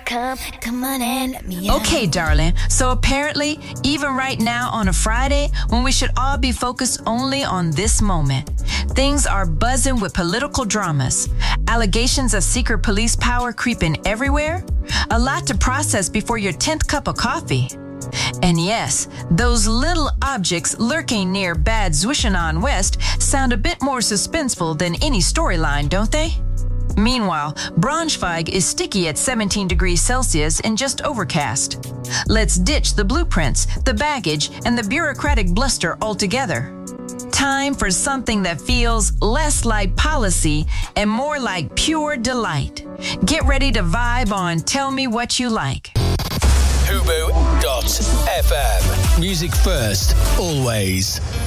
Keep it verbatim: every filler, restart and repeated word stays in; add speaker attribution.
Speaker 1: come, come on and let me out.
Speaker 2: Okay, darling. So apparently, even right now on a Friday, when we should all be focused only on this moment, things are buzzing with political dramas, allegations of secret police power creeping everywhere, a lot to process before your tenth cup of coffee. And yes, those little objects lurking near Bad Zwischenahn West sound a bit more suspenseful than any storyline, don't they? Meanwhile, Braunschweig is sticky at seventeen degrees Celsius and just overcast. Let's ditch the blueprints, the baggage, and the bureaucratic bluster altogether. Time for something that feels less like policy and more like pure delight. Get ready to vibe on Tell Me What You Like.
Speaker 3: Fubu dot F M. Music first, always.